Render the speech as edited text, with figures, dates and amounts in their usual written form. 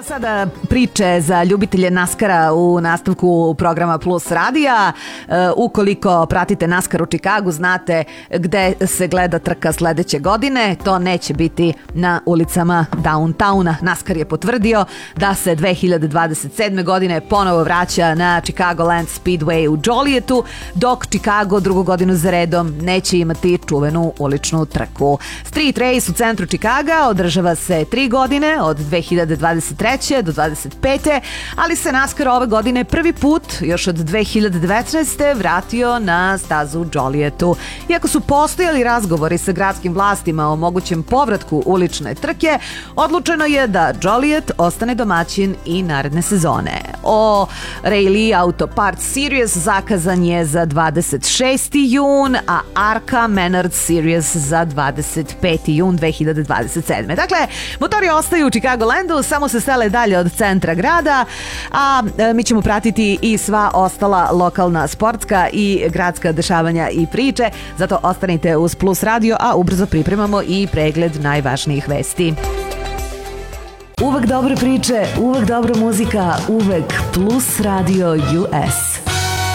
Sada priče za ljubitelje NASCAR-a u nastavku programa Plus radija. Ukoliko pratite NASCAR u Čikagu, znate gde se gleda trka sledeće godine. To neće biti na ulicama downtowna. NASCAR je potvrdio da se 2027. godine ponovo vraća na Chicagoland Speedway u Jolietu, dok Chicago drugu godinu za redom neće imati čuvenu uličnu trku. Street Race u centru Chicaga održava se 3 godine, od 2023. do 25. ali se NASCAR ove godine prvi put, još od 2019. vratio na stazu Jolietu. Iako su postojali razgovori sa gradskim vlastima o mogućem povratku ulične trke, odlučeno je da Joliet ostane domaćin i naredne sezone. O'Reilly Auto Parts Series zakazan je za 26. jun, a ARCA Menard Series za 25. jun 2027. Dakle, motori ostaju u Chicagolandu, samo se sele dalje od centra grada, a mi ćemo pratiti i sva ostala lokalna sportska i gradska dešavanja i priče, zato ostanite uz Plus radio, a ubrzo pripremamo i pregled najvažnijih vesti. Uvek dobre priče, uvek dobra muzika, uvek Plus Radio US.